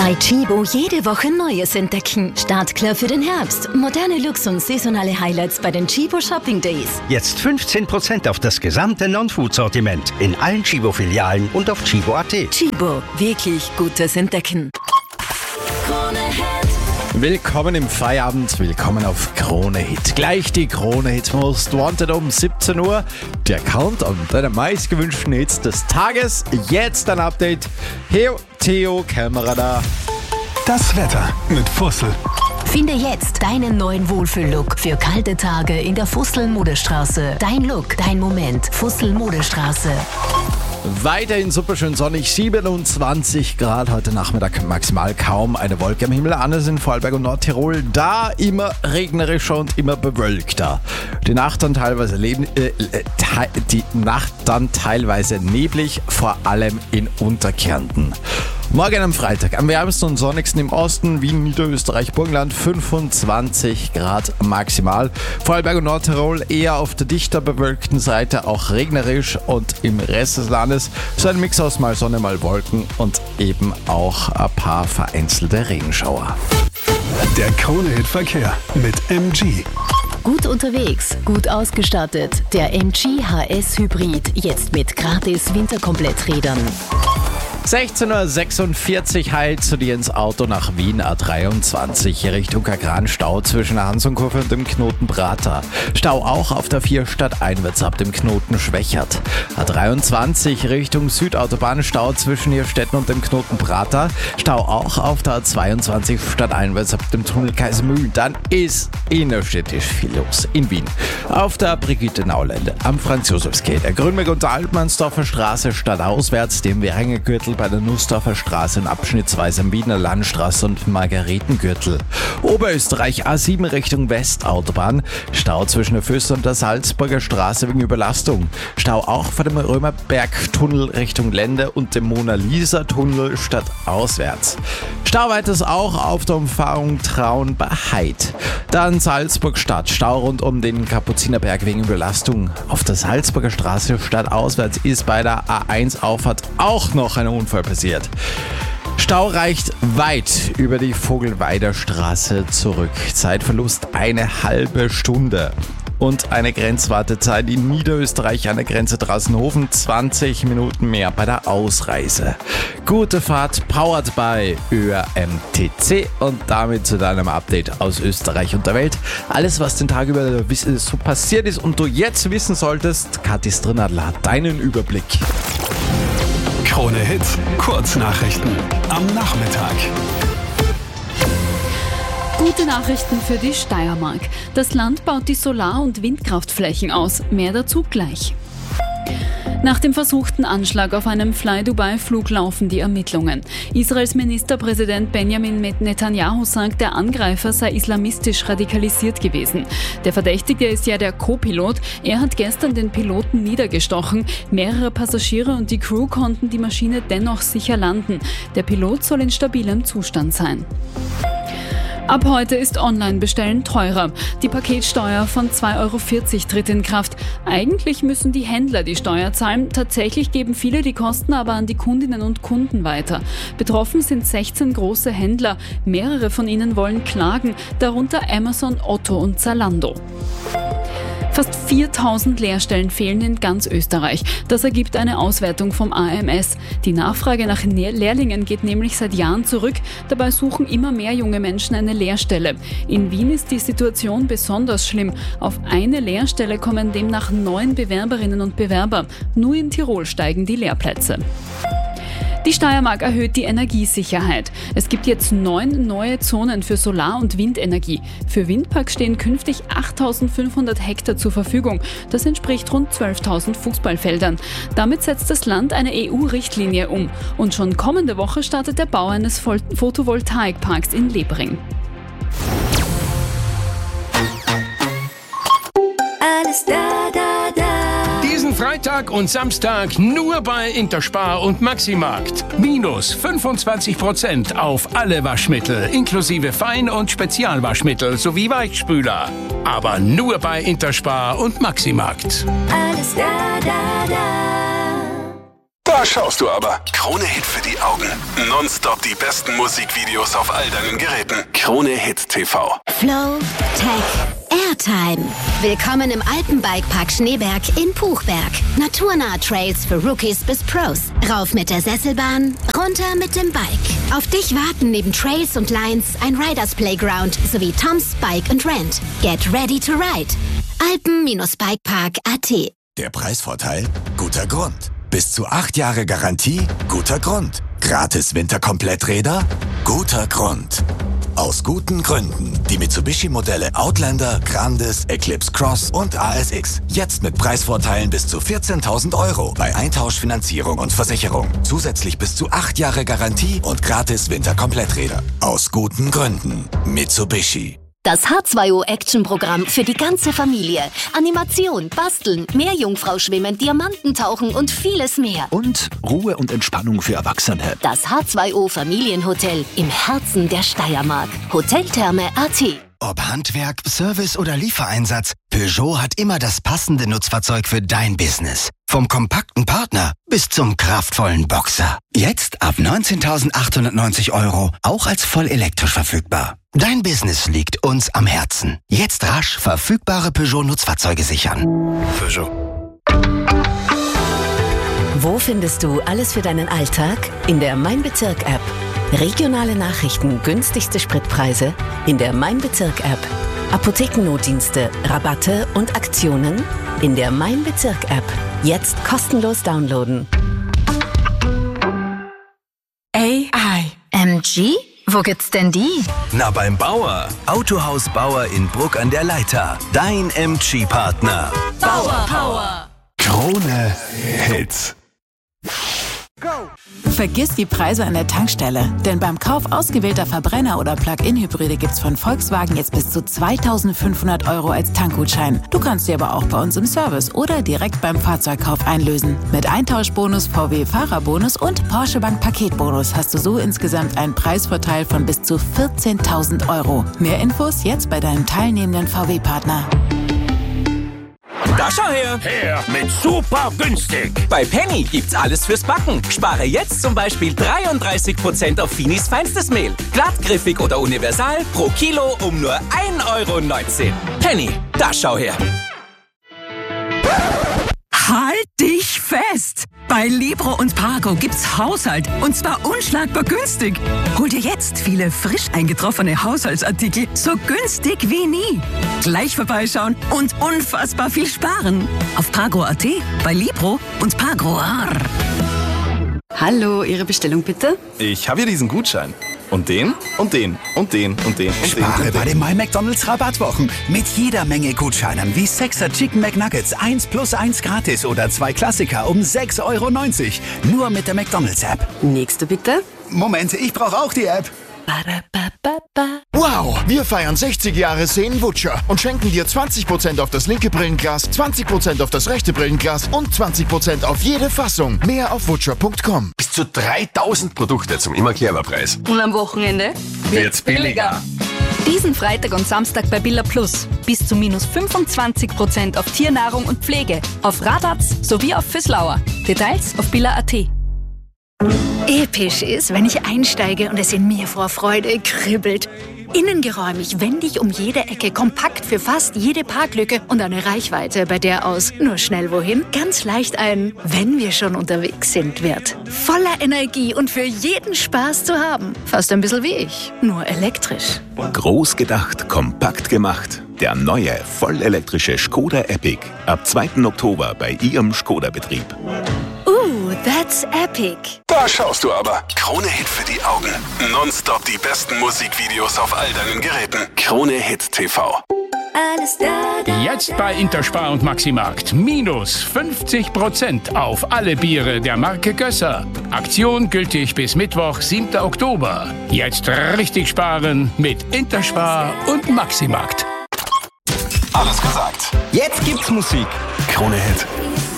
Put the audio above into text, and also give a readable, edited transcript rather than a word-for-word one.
Bei Chibo jede Woche Neues entdecken. Startklar für den Herbst. Moderne Looks und saisonale Highlights bei den Chibo Shopping Days. Jetzt 15% auf das gesamte Non-Food-Sortiment in allen Chibo-Filialen und auf chibo.at. Chibo, wirklich gutes Entdecken. Willkommen im Feierabend, willkommen auf Krone Hit. Gleich die Krone Hit Most Wanted um 17 Uhr. Der Countdown deiner meistgewünschten Hits des Tages. Jetzt ein Update. Hey, Theo, Kamera da. Das Wetter mit Fussel. Finde jetzt deinen neuen Wohlfühl-Look für kalte Tage in der Fussel-Modestraße. Dein Look, dein Moment. Fussel-Modestraße. Weiterhin superschön sonnig, 27 Grad heute Nachmittag, maximal kaum eine Wolke am Himmel. Anders in Vorarlberg und Nordtirol, da immer regnerischer und immer bewölkter. Die Nacht dann teilweise neblig, vor allem in Unterkärnten. Morgen am Freitag, am wärmsten und sonnigsten im Osten, Wien, Niederösterreich, Burgenland, 25 Grad maximal. Vorarlberg und Nordtirol eher auf der dichter bewölkten Seite, auch regnerisch, und im Rest des Landes so ein Mix aus mal Sonne, mal Wolken und eben auch ein paar vereinzelte Regenschauer. Der Krone-Hit-Verkehr mit MG. Gut unterwegs, gut ausgestattet. Der MG HS Hybrid, jetzt mit gratis Winterkompletträdern. 16.46 Uhr heilt zu dir ins Auto nach Wien, A23 Richtung Kagran, Stau zwischen der Hansonkurve und dem Knoten Prater. Stau auch auf der 4 stadteinwärts ab dem Knoten Schwächert. A23 Richtung Südautobahn, Stau zwischen Irrstetten und dem Knoten Prater. Stau auch auf der A22 stadteinwärts ab dem Tunnel Kaisermühlen. Dann ist innerstädtisch viel los in Wien. Auf der Brigitte-Naulände am Franz-Josefs-Quai, der Grünweg und der Altmannsdorfer Straße stadtauswärts, dem Währinger Gürtel bei der Nussdorfer Straße und abschnittsweise am Wiener Landstraße und Margaretengürtel. Oberösterreich A7 Richtung Westautobahn. Stau zwischen der Füsse und der Salzburger Straße wegen Überlastung. Stau auch vor dem Römerbergtunnel Richtung Lende und dem Mona-Lisa-Tunnel stadtauswärts. Stau weiters auch auf der Umfahrung Traun bei Heid. Dann Salzburg-Stadt. Stau rund um den Kapuzinerberg wegen Überlastung. Auf der Salzburger Straße stadtauswärts ist bei der A1-Auffahrt auch noch ein Unfall passiert. Stau reicht weit über die Vogelweider Straße zurück. Zeitverlust eine halbe Stunde. Und eine Grenzwartezeit in Niederösterreich an der Grenze Draußenhofen, 20 Minuten mehr bei der Ausreise. Gute Fahrt, powered by ÖRMTC, und damit zu deinem Update aus Österreich und der Welt. Alles, was den Tag über so passiert ist und du jetzt wissen solltest, Kathi Strinadler hat deinen Überblick. Krone Hit, Kurznachrichten am Nachmittag. Gute Nachrichten für die Steiermark. Das Land baut die Solar- und Windkraftflächen aus. Mehr dazu gleich. Nach dem versuchten Anschlag auf einem Fly-Dubai-Flug laufen die Ermittlungen. Israels Ministerpräsident Benjamin Netanyahu sagt, der Angreifer sei islamistisch radikalisiert gewesen. Der Verdächtige ist ja der Co-Pilot. Er hat gestern den Piloten niedergestochen. Mehrere Passagiere und die Crew konnten die Maschine dennoch sicher landen. Der Pilot soll in stabilem Zustand sein. Ab heute ist Online-Bestellen teurer. Die Paketsteuer von 2,40 € tritt in Kraft. Eigentlich müssen die Händler die Steuer zahlen. Tatsächlich geben viele die Kosten aber an die Kundinnen und Kunden weiter. Betroffen sind 16 große Händler. Mehrere von ihnen wollen klagen, darunter Amazon, Otto und Zalando. Fast 4.000 Lehrstellen fehlen in ganz Österreich. Das ergibt eine Auswertung vom AMS. Die Nachfrage nach Lehrlingen geht nämlich seit Jahren zurück. Dabei suchen immer mehr junge Menschen eine Lehrstelle. In Wien ist die Situation besonders schlimm. Auf eine Lehrstelle kommen demnach 9 Bewerberinnen und Bewerber. Nur in Tirol steigen die Lehrplätze. Die Steiermark erhöht die Energiesicherheit. Es gibt jetzt 9 neue Zonen für Solar- und Windenergie. Für Windparks stehen künftig 8.500 Hektar zur Verfügung. Das entspricht rund 12.000 Fußballfeldern. Damit setzt das Land eine EU-Richtlinie um. Und schon kommende Woche startet der Bau eines Photovoltaikparks in Lebring. Alles da. Diesen Freitag und Samstag nur bei Interspar und Maximarkt. Minus 25% auf alle Waschmittel, inklusive Fein- und Spezialwaschmittel sowie Weichspüler. Aber nur bei Interspar und Maximarkt. Alles da. Da schaust du aber. Krone Hit für die Augen. Nonstop die besten Musikvideos auf all deinen Geräten. Krone Hit TV. Flow, Tech, Airtime. Willkommen im Alpenbikepark Schneeberg in Puchberg. Naturnahe Trails für Rookies bis Pros. Rauf mit der Sesselbahn, runter mit dem Bike. Auf dich warten neben Trails und Lines ein Riders Playground sowie Tom's Bike and Rent. Get ready to ride. Alpen-Bikepark.at. Der Preisvorteil? Guter Grund. Bis zu 8 Jahre Garantie? Guter Grund. Gratis Winterkompletträder? Guter Grund. Aus guten Gründen. Die Mitsubishi-Modelle Outlander, Grandis, Eclipse Cross und ASX. Jetzt mit Preisvorteilen bis zu 14.000 € bei Eintauschfinanzierung und Versicherung. Zusätzlich bis zu 8 Jahre Garantie und gratis Winterkompletträder. Aus guten Gründen. Mitsubishi. Das H2O-Action-Programm für die ganze Familie. Animation, Basteln, Meerjungfrau-Schwimmen, Diamantentauchen und vieles mehr. Und Ruhe und Entspannung für Erwachsene. Das H2O-Familienhotel im Herzen der Steiermark. Hoteltherme.at. Ob Handwerk, Service oder Liefereinsatz, Peugeot hat immer das passende Nutzfahrzeug für dein Business. Vom kompakten Partner bis zum kraftvollen Boxer. Jetzt ab 19.890 €, auch als voll elektrisch verfügbar. Dein Business liegt uns am Herzen. Jetzt rasch verfügbare Peugeot-Nutzfahrzeuge sichern. Peugeot. Wo findest du alles für deinen Alltag? In der Mein Bezirk-App. Regionale Nachrichten, günstigste Spritpreise in der Mein Bezirk-App. Apothekennotdienste, Rabatte und Aktionen in der Mein Bezirk-App. Jetzt kostenlos downloaden. AI. MG? Wo gibt's denn die? Na, beim Bauer. Autohaus Bauer in Bruck an der Leitha. Dein MG-Partner. Bauer Power. Krone Hit. Vergiss die Preise an der Tankstelle, denn beim Kauf ausgewählter Verbrenner- oder Plug-in-Hybride gibt's von Volkswagen jetzt bis zu 2.500 € als Tankgutschein. Du kannst sie aber auch bei uns im Service oder direkt beim Fahrzeugkauf einlösen. Mit Eintauschbonus, VW-Fahrerbonus und Porsche Bank Paketbonus hast du so insgesamt einen Preisvorteil von bis zu 14.000 €. Mehr Infos jetzt bei deinem teilnehmenden VW-Partner. Da schau her! Her mit super günstig! Bei Penny gibt's alles fürs Backen. Spare jetzt zum Beispiel 33% auf Finis feinstes Mehl. Glattgriffig oder universal pro Kilo um nur 1,19 €. Penny, da schau her! Halt dich fest! Bei Libro und Pargo gibt's Haushalt und zwar unschlagbar günstig. Hol dir jetzt viele frisch eingetroffene Haushaltsartikel so günstig wie nie. Gleich vorbeischauen und unfassbar viel sparen. Auf Pargo.at, bei Libro und Pargo. Hallo, Ihre Bestellung bitte? Ich habe hier diesen Gutschein. Und den, und den, und den, und den, und Spare den. bei den My McDonald's Rabattwochen. Mit jeder Menge Gutscheinen wie 6er Chicken McNuggets 1+1 gratis oder 2 Klassiker um 6,90 €. Nur mit der McDonald's App. Nächste bitte. Moment, ich brauche auch die App. Wow, wir feiern 60 Jahre Seen-Wutscher und schenken dir 20% auf das linke Brillenglas, 20% auf das rechte Brillenglas und 20% auf jede Fassung. Mehr auf wutscher.com. Bis zu 3.000 Produkte zum immer clever Preis. Und am Wochenende wird's billiger. Diesen Freitag und Samstag bei Billa Plus. Bis zu minus 25% auf Tiernahrung und Pflege, auf Radatz sowie auf Füßlauer. Details auf billa.at. Episch ist, wenn ich einsteige und es in mir vor Freude kribbelt. Innengeräumig, wendig um jede Ecke, kompakt für fast jede Parklücke und eine Reichweite, bei der aus nur schnell wohin ganz leicht ein "Wenn wir schon unterwegs sind" wird. Voller Energie und für jeden Spaß zu haben. Fast ein bisschen wie ich, nur elektrisch. Groß gedacht, kompakt gemacht. Der neue, vollelektrische Skoda Epic. Ab 2. Oktober bei Ihrem Skoda-Betrieb. That's epic. Da schaust du aber. Krone Hit für die Augen. Nonstop die besten Musikvideos auf all deinen Geräten. Krone Hit TV. Alles da. Jetzt bei Interspar und Maximarkt. Minus 50% auf alle Biere der Marke Gösser. Aktion gültig bis Mittwoch, 7. Oktober. Jetzt richtig sparen mit Interspar und Maximarkt. Alles gesagt. Jetzt gibt's Musik. Krone Hit.